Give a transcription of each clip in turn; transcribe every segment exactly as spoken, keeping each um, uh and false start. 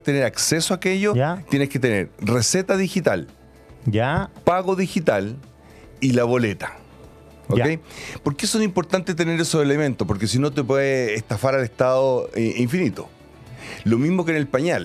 tener acceso a aquello, ¿Ya? tienes que tener receta digital, Ya, pago digital y la boleta. ¿Ok? Ya. ¿Por qué son importantes tener esos elementos? Porque si no te puede estafar al Estado eh, infinito. Lo mismo que en el pañal.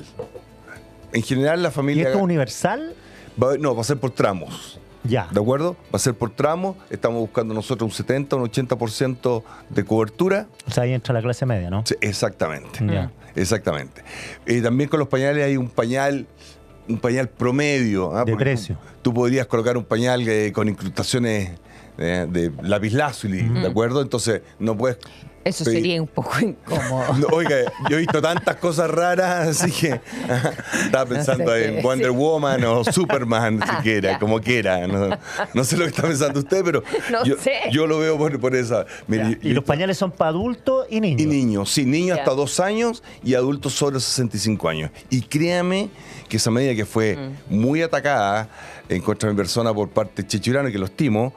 En general la ¿y familia... esto es universal? va- no, va a ser por tramos. Ya. ¿De acuerdo? Va a ser por tramos. Estamos buscando nosotros un setenta, un ochenta por ciento de cobertura. O sea, ahí entra la clase media, ¿no? Sí, exactamente. Ya. Exactamente. Eh, también con los pañales hay un pañal, un pañal promedio. ¿ah? De Porque precio. Tú, tú podrías colocar un pañal eh, con incrustaciones eh, de lapislázuli, ¿de acuerdo? Entonces no puedes. Eso pedir- sería un poco incómodo. No, oiga, yo he visto tantas cosas raras, así que ajá, estaba pensando sé en qué Wonder decir. Woman o Superman, Ah, siquiera, ya. como quiera. No, no sé lo que está pensando usted, pero No yo, sé. yo lo veo por, por esa. Mire, Ya. yo- Y yo- los pañales son para adultos y niños. y niños, sí, niños Ya. hasta dos años y adultos sobre sesenta y cinco años. Y créame que esa medida que fue muy atacada en contra de mi persona por parte de Chechurano, y que lo estimo,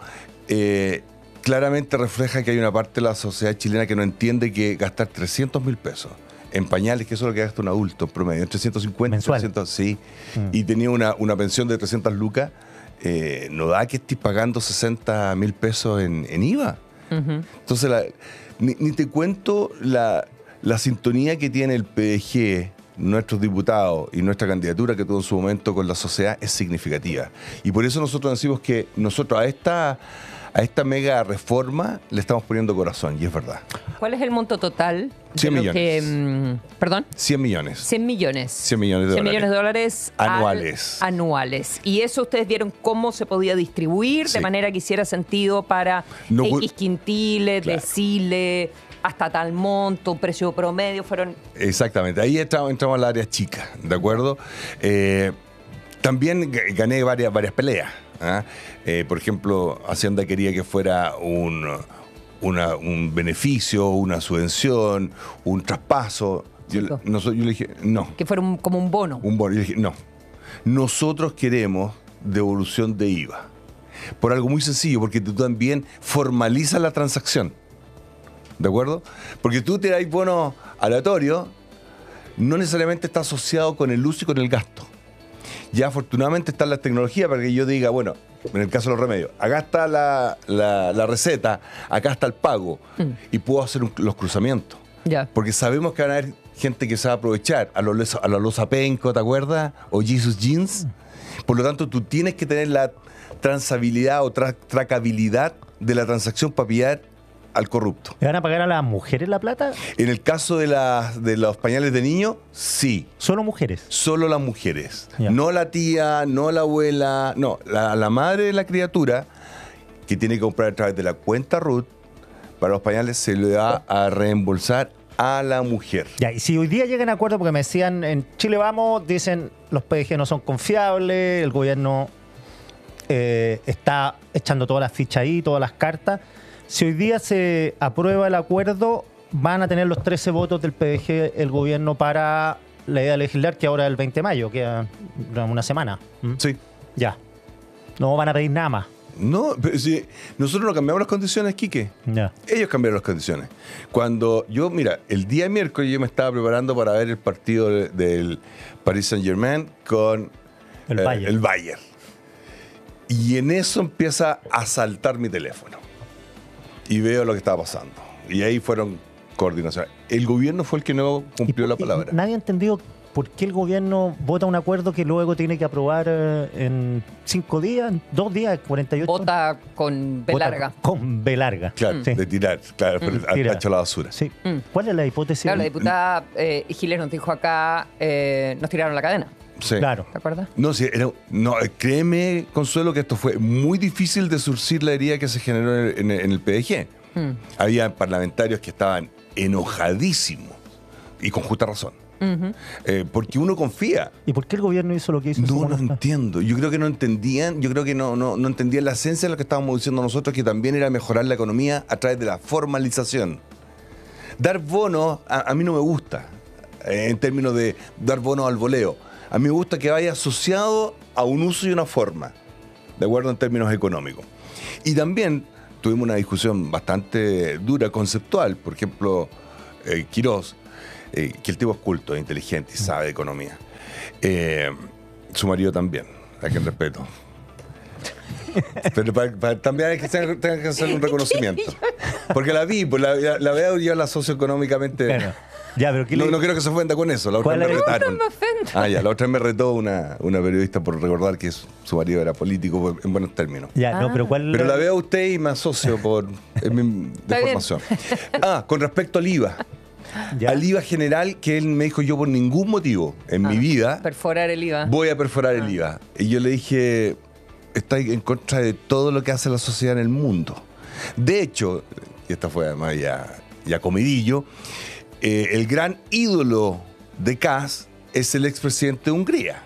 eh, claramente refleja que hay una parte de la sociedad chilena que no entiende que gastar trescientos mil pesos en pañales, que eso es lo que gasta un adulto en promedio, en trescientos cincuenta, Mensual. trescientos, sí, Mm. y tenía una, una pensión de trescientas lucas, eh, no da que estés pagando sesenta mil pesos en, en I V A. Ujú. Entonces, la- ni, ni te cuento la, la sintonía que tiene el P D G, nuestros diputados y nuestra candidatura que tuvo en su momento con la sociedad es significativa. Y por eso nosotros decimos que nosotros a esta, a esta mega reforma le estamos poniendo corazón, y es verdad. ¿Cuál es el monto total? de cien lo millones. que, mm, perdón, cien millones. cien millones. cien millones de cien dólares. millones de dólares al- Anuales. anuales. Y eso ustedes vieron cómo se podía distribuir Sí. de manera que hiciera sentido para No eh, pu- Isquintile, Claro. Decile, hasta tal monto, un precio promedio, fueron... Exactamente, ahí entramos, entramos al área chica, ¿de acuerdo? Eh, también g- gané varias, varias peleas. ¿ah? Eh, por ejemplo, Hacienda quería que fuera un, una- un beneficio, una subvención, un traspaso. Yo, le- Chico. noso- yo le dije, no, que fuera un- como un bono. un bono. Yo le dije, no, nosotros queremos devolución de I V A. Por algo muy sencillo, porque tú también formalizas la transacción. ¿De acuerdo? Porque tú te das bonos aleatorios, no necesariamente está asociado con el uso y con el gasto. Ya afortunadamente está la tecnología para que yo diga, bueno, en el caso de los remedios, acá está la, la- la receta, acá está el pago, y puedo hacer un- los cruzamientos. Ya. Porque sabemos que van a haber gente que se va a aprovechar, a los a la Loza Penco, ¿te acuerdas? O Jesus Jeans. Por lo tanto, tú tienes que tener la transabilidad o tra- tracabilidad de la transacción para pillar al corrupto. ¿Le van a pagar a las mujeres la plata? En el caso de, las de los pañales de niños, sí. Solo mujeres. Solo las mujeres. Ya. No la tía, no la abuela, no. La, la madre de la criatura que tiene que comprar a través de la cuenta R U T para los pañales se le va a reembolsar a la mujer. Ya, y si hoy día llegan a acuerdo, porque me decían, en Chile Vamos, dicen los P D G no son confiables, el gobierno eh, está echando todas las fichas ahí, todas las cartas. Si hoy día se aprueba el acuerdo, van a tener los trece votos del P D G el gobierno para la idea de legislar, que ahora es el veinte de mayo, queda una semana. ¿Mm? Sí. Ya. No van a pedir nada más. No, pero si nosotros no cambiamos las condiciones, Quique. Ya. Ellos cambiaron las condiciones. Cuando yo, mira, el día miércoles yo me estaba preparando para ver el partido de- del Paris Saint-Germain con El eh, Bayern. el Bayern. Y en eso empieza a saltar mi teléfono. Y veo lo que estaba pasando. Y ahí fueron coordinaciones. El gobierno fue el que no cumplió Y- la y palabra. Nadie ha entendido por qué el gobierno vota un acuerdo que luego tiene que aprobar eh, en cinco días, en dos días, cuarenta y ocho. Vota con B Vota larga. Con B larga. Claro, Sí. de tirar, claro, pero ha- Tira. ha hecho la basura. Sí. Mm. ¿Cuál es la hipótesis? Claro, la diputada eh, Giles nos dijo acá, eh, nos tiraron la cadena, Sí. Claro. ¿te acuerdas? No, sí, era- no, eh, créeme, Consuelo, que esto fue muy difícil de surcir la herida que se generó en el, en el- en el P D G. Mm. Había parlamentarios que estaban enojadísimos y con justa razón. Ujú. Eh, porque uno confía. ¿Y por qué el gobierno hizo lo que hizo? en su No lo voluntad? entiendo. Yo creo que no entendían, yo creo que no, no, no entendían la esencia de lo que estábamos diciendo nosotros, que también era mejorar la economía a través de la formalización. Dar bonos a, a mí no me gusta, eh, en términos de dar bonos al voleo. A mí me gusta que vaya asociado a un uso y una forma, de acuerdo en términos económicos. Y también tuvimos una discusión bastante dura, conceptual. Por ejemplo, eh, Quirós, eh, que el tipo es culto, es inteligente y sabe de economía. Eh, su marido también, a quien respeto. Pero para, para, también hay que tener, tener que hacer un reconocimiento. Porque la vi, pues la, la, la veo yo la socioeconómicamente. Claro. Ya, pero ¿qué no, le... no quiero que se ofenda con eso. La otra me es? retaron. No, no me ofendo. Ah, ya, la otra me retó una, una periodista por recordar que su marido era político en buenos términos. Ya, no, pero ¿cuál? Pero la veo a usted y me asocio por en mi deformación. Ah, con respecto al I V A. Ya. Al I V A general, que él me dijo, yo por ningún motivo en Ah, mi vida Perforar el I V A. voy a perforar Ah. el I V A. Y yo le dije, está en contra de todo lo que hace la sociedad en el mundo. De hecho, y esta fue además ya, ya comidillo, eh, el gran ídolo de Kass es el expresidente de Hungría,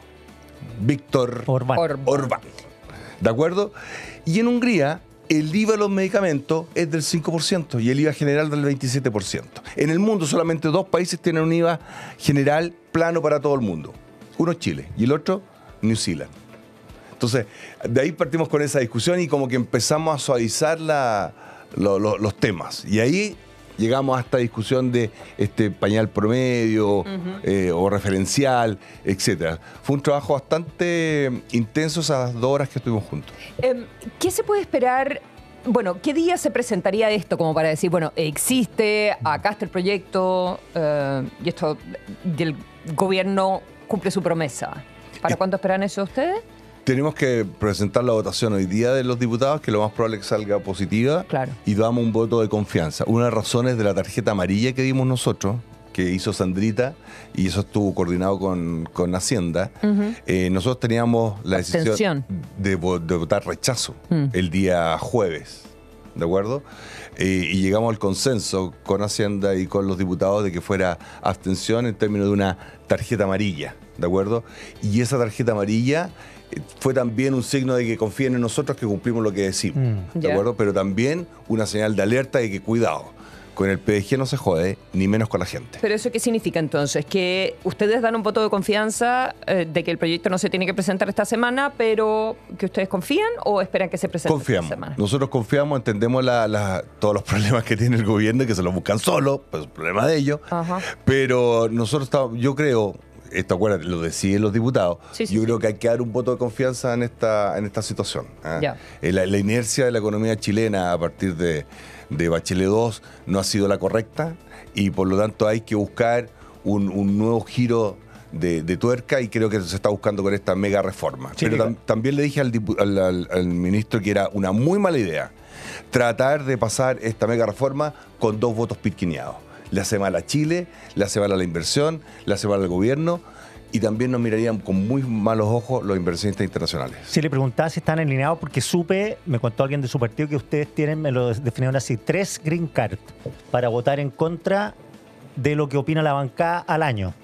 Víctor Orbán. Orbán. Orbán. ¿De acuerdo? Y en Hungría el I V A a los medicamentos es del cinco por ciento y el I V A general del veintisiete por ciento. En el mundo solamente dos países tienen un I V A general plano para todo el mundo. Uno es Chile y el otro New Zealand. Entonces, de ahí partimos con esa discusión y como que empezamos a suavizar la, lo, lo, los temas. Y ahí llegamos a esta discusión de este pañal promedio uh-huh. eh, o referencial, etcétera. Fue un trabajo bastante intenso esas dos horas que estuvimos juntos. Eh, ¿Qué se puede esperar? Bueno, ¿qué día se presentaría esto como para decir, bueno, existe, acá está el proyecto eh, y esto, y el gobierno cumple su promesa? ¿Para cuándo esperan eso ustedes? Tenemos que presentar la votación hoy día de los diputados, que lo más probable es que salga positiva, claro. y damos un voto de confianza. Una de las razones de la tarjeta amarilla que dimos nosotros, que hizo Sandrita, y eso estuvo coordinado con, con Hacienda, uh-huh. eh, nosotros teníamos la decisión de, de votar rechazo uh-huh. el día jueves, ¿de acuerdo? Eh, y llegamos al consenso con Hacienda y con los diputados de que fuera abstención en términos de una tarjeta amarilla, ¿de acuerdo? Y esa tarjeta amarilla fue también un signo de que confíen en nosotros, que cumplimos lo que decimos, mm. ¿de acuerdo? Pero también una señal de alerta de que cuidado, con el P D G no se jode, ni menos con la gente. ¿Pero eso qué significa entonces? ¿Que ustedes dan un voto de confianza eh, de que el proyecto no se tiene que presentar esta semana, pero que ustedes confían o esperan que se presente confiamos. esta semana? Nosotros confiamos, entendemos la, la, todos los problemas que tiene el gobierno y que se los buscan solos, pues es un problema de ellos, Ajá. pero nosotros estamos, yo creo... Esto, acuérdate, lo deciden los diputados. Sí, sí, Yo sí. creo que hay que dar un voto de confianza en esta, en esta situación. ¿eh? Yeah. La, la inercia de la economía chilena a partir de, de Bachelet dos no ha sido la correcta y por lo tanto hay que buscar un, un nuevo giro de, de tuerca y creo que se está buscando con esta mega reforma. Sí, Pero tam, también le dije al, dipu, al, al, al ministro que era una muy mala idea tratar de pasar esta mega reforma con dos votos pirquineados. Le hace mal a Chile, le hace mal a la inversión, le hace mal al gobierno y también nos mirarían con muy malos ojos los inversionistas internacionales. Si le preguntaba si están alineados, porque supe, me contó alguien de su partido, que ustedes tienen, me lo definieron así, tres green card para votar en contra de lo que opina la bancada al año.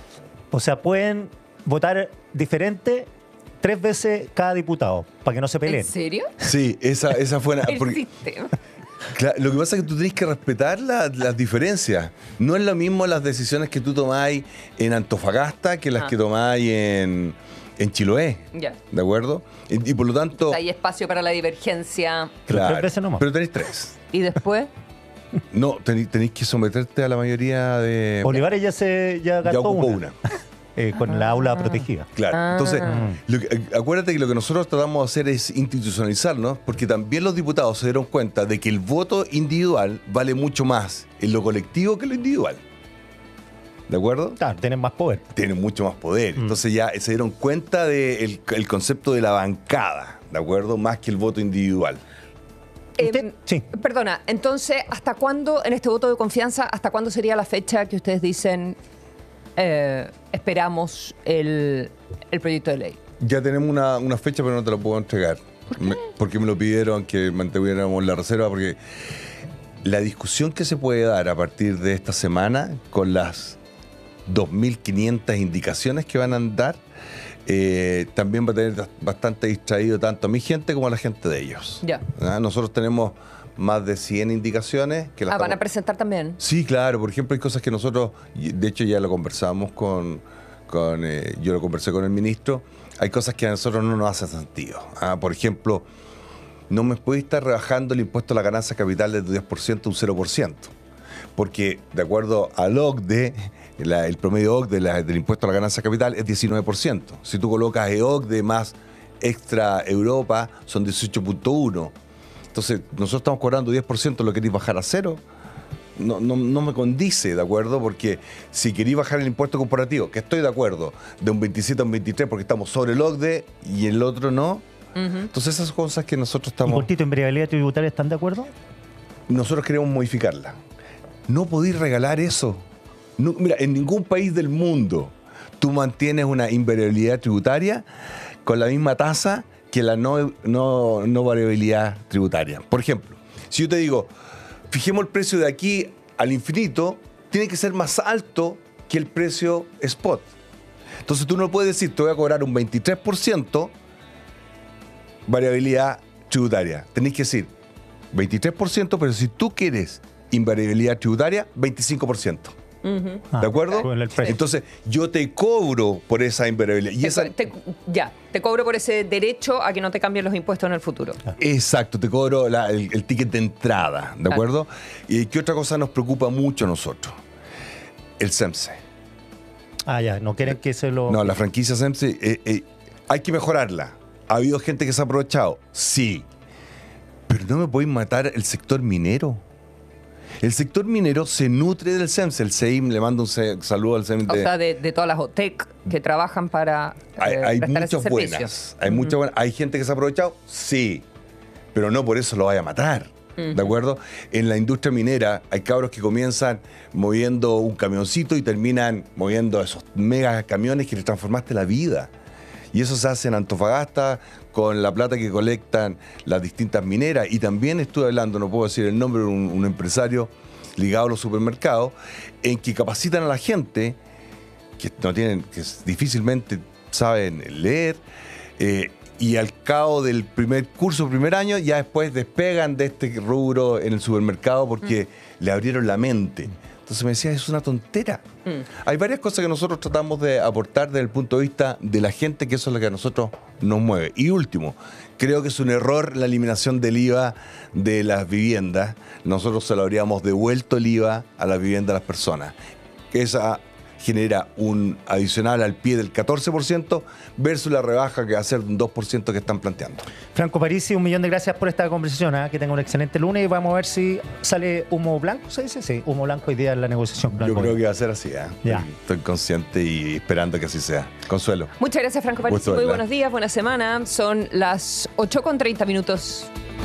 O sea, pueden votar diferente tres veces cada diputado, para que no se peleen. ¿En serio? Sí, esa, esa fue... Una, El porque, sistema. Claro, lo que pasa es que tú tienes que respetar la, las diferencias. No es lo mismo las decisiones que tú tomáis en Antofagasta que las ah. que tomáis en, en Chiloé. Ya. ¿De acuerdo? Y, y por lo tanto... Hay espacio para la divergencia. Claro, tres veces nomás. Pero tenéis tres. ¿Y después? No, tenéis, tenéis que someterte a la mayoría de... Olivares ya se ya gastó ya ocupó una. una. Eh, con ah. la aula protegida. Claro, ah. entonces, lo que, acuérdate que lo que nosotros tratamos de hacer es institucionalizarnos, porque también los diputados se dieron cuenta de que el voto individual vale mucho más en lo colectivo que en lo individual. ¿De acuerdo? Claro, tienen más poder. Tienen mucho más poder. Mm. Entonces ya se dieron cuenta del de el concepto de la bancada, ¿de acuerdo? Más que el voto individual. Eh, sí. Perdona, entonces, ¿hasta cuándo, en este voto de confianza, hasta cuándo sería la fecha que ustedes dicen... Eh, esperamos el, el proyecto de ley? Ya tenemos una, una fecha, pero no te la puedo entregar. ¿Por qué? Me, porque me lo pidieron que mantuviéramos la reserva, porque la discusión que se puede dar a partir de esta semana con las dos mil quinientas indicaciones que van a dar, eh, también va a tener bastante distraído tanto a mi gente como a la gente de ellos. Ya. ¿Ah? Nosotros tenemos más de cien indicaciones. Que las ah, estamos... ¿van a presentar también? Sí, claro. Por ejemplo, hay cosas que nosotros, de hecho ya lo conversamos con, con eh, yo lo conversé con el ministro, hay cosas que a nosotros no nos hacen sentido. Ah, por ejemplo, no me puede estar rebajando el impuesto a la ganancia capital de diez por ciento a un cero por ciento. Porque, de acuerdo al O C D E, la, el promedio O C de la, del impuesto a la ganancia capital es diecinueve por ciento. Si tú colocas E O C de más extra Europa, son dieciocho punto uno. Entonces, nosotros estamos cobrando diez por ciento, ¿lo queréis bajar a cero? No, no, no me condice, ¿de acuerdo? Porque si queréis bajar el impuesto corporativo, que estoy de acuerdo, de un veintisiete a un veintitrés porque estamos sobre el O C D E y el otro no. Uh-huh. Entonces esas cosas que nosotros estamos... ¿Y Cortito, en variabilidad tributaria están de acuerdo? Nosotros queremos modificarla. No podéis regalar eso. No, mira, en ningún país del mundo tú mantienes una invariabilidad tributaria con la misma tasa que la no, no, no variabilidad tributaria. Por ejemplo, si yo te digo, fijemos el precio de aquí al infinito, tiene que ser más alto que el precio spot. Entonces tú no puedes decir, te voy a cobrar un veintitrés por ciento variabilidad tributaria. Tenés que decir veintitrés por ciento, pero si tú quieres invariabilidad tributaria, veinticinco por ciento. Uh-huh. ¿De acuerdo? Ah, entonces, yo te cobro por esa invariabilidad. Y te, esa... te, ya, te cobro por ese derecho a que no te cambien los impuestos en el futuro. Exacto, te cobro la, el, el ticket de entrada, ¿de acuerdo? Claro. ¿Y qué otra cosa nos preocupa mucho a nosotros? El SEMSE. Ah, ya, no quieren que se lo... No, la franquicia SEMSE eh, eh, hay que mejorarla. ¿Ha habido gente que se ha aprovechado? Sí. Pero no me pueden matar el sector minero. El sector minero se nutre del SEMSE. El C E I M, le mando un saludo al C E I M. De, o sea, de, de todas las O T E C que trabajan para Hay, eh, hay prestar muchas ese buenas. Hay, uh-huh. muchas buenas. ¿Hay gente que se ha aprovechado? Sí. Pero no por eso lo vaya a matar. Uh-huh. ¿De acuerdo? En la industria minera hay cabros que comienzan moviendo un camioncito y terminan moviendo esos mega camiones que les transformaste la vida. Y eso se hace en Antofagasta con la plata que colectan las distintas mineras. Y también estuve hablando, no puedo decir el nombre, de un, un empresario ligado a los supermercados, en que capacitan a la gente que no tienen, que difícilmente saben leer, eh, y al cabo del primer curso, primer año, ya después despegan de este rubro en el supermercado porque mm. le abrieron la mente. Entonces me decía, es una tontera. Mm. Hay varias cosas que nosotros tratamos de aportar desde el punto de vista de la gente, que eso es lo que a nosotros nos mueve. Y último, creo que es un error la eliminación del I V A de las viviendas. Nosotros se lo habríamos devuelto el I V A a las viviendas de las personas. Esa genera un adicional al pie del catorce por ciento versus la rebaja que va a ser de un dos por ciento que están planteando. Franco Parisi, un millón de gracias por esta conversación. ¿eh? Que tenga un excelente lunes y vamos a ver si sale humo blanco, ¿se dice? Sí, humo blanco hoy día en la negociación. Yo creo que va a ser así. ¿eh? Ya. Estoy, estoy consciente y esperando que así sea. Consuelo. Muchas gracias, Franco Parisi. Muy buenos días, buena semana. Son las ocho con treinta minutos.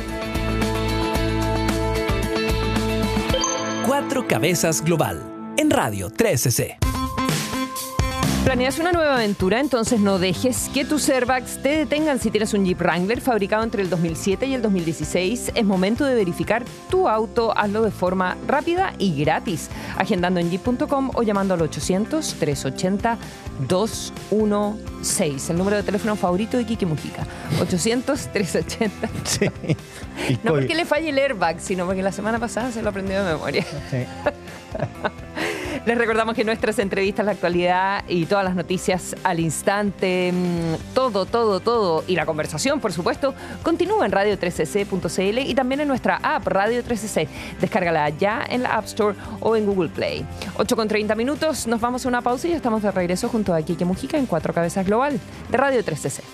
Cuatro Cabezas Global, en Radio trece C. ¿Planeas una nueva aventura? Entonces no dejes que tus airbags te detengan. Si tienes un Jeep Wrangler fabricado entre el dos mil siete y el dos mil dieciséis, es momento de verificar tu auto. Hazlo de forma rápida y gratis, agendando en jeep punto com o llamando al ochocientos, trescientos ochenta, dos uno seis, el número de teléfono favorito de Quique Mujica. ochocientos, trescientos ochenta. Sí. No porque le falle el airbag, sino porque la semana pasada se lo aprendió de memoria. Sí. Les recordamos que nuestras entrevistas, la actualidad y todas las noticias al instante, todo, todo, todo, y la conversación, por supuesto, continúa en radio trece c punto c l y también en nuestra app Radio trece C. Descárgala ya en la App Store o en Google Play. ocho con treinta minutos, nos vamos a una pausa y ya estamos de regreso junto a Quique Mujica en Cuatro Cabezas Global de Radio trece C.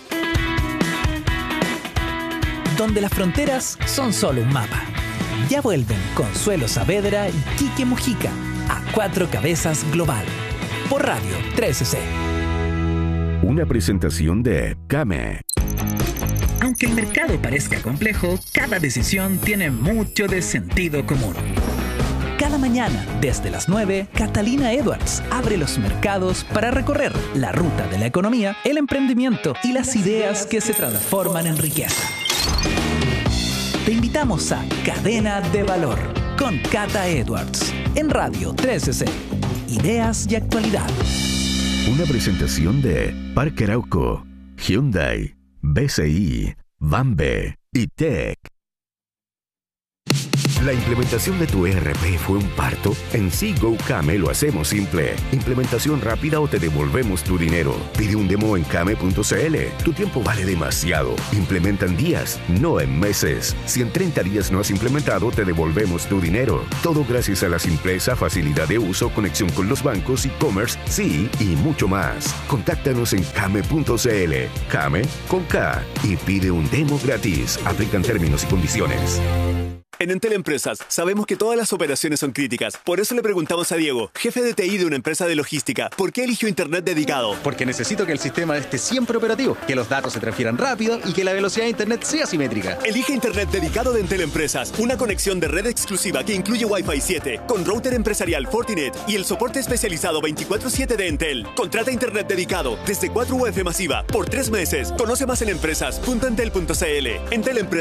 Donde las fronteras son solo un mapa. Ya vuelven Consuelo Saavedra y Quique Mujica a Cuatro Cabezas Global por Radio trece C. Una presentación de Came. Aunque el mercado parezca complejo, cada decisión tiene mucho de sentido común. Cada mañana, desde las nueve, Catalina Edwards abre los mercados para recorrer la ruta de la economía, el emprendimiento y las ideas que se transforman en riqueza. Te invitamos a Cadena de Valor con Cata Edwards en Radio trece C. Ideas y actualidad. Una presentación de Parque Arauco, Hyundai, B C I, Bambe y Tech. ¿La implementación de tu E R P fue un parto? En SeaGo Kame lo hacemos simple. Implementación rápida o te devolvemos tu dinero. Pide un demo en kame punto c l. Tu tiempo vale demasiado. Implementa en días, no en meses. Si en treinta días no has implementado, te devolvemos tu dinero. Todo gracias a la simpleza, facilidad de uso, conexión con los bancos, e-commerce, sí y mucho más. Contáctanos en kame punto c l. Kame con K y pide un demo gratis. Aplican términos y condiciones. En Entel Empresas sabemos que todas las operaciones son críticas. Por eso le preguntamos a Diego, jefe de T I de una empresa de logística, ¿por qué eligió Internet dedicado? Porque necesito que el sistema esté siempre operativo, que los datos se transfieran rápido y que la velocidad de Internet sea simétrica. Elige Internet dedicado de Entel Empresas, una conexión de red exclusiva que incluye Wi-Fi siete, con router empresarial Fortinet y el soporte especializado veinticuatro siete de Entel. Contrata Internet dedicado desde cuatro U F masiva por tres meses. Conoce más en empresas punto entel punto c l. Entel Empresas.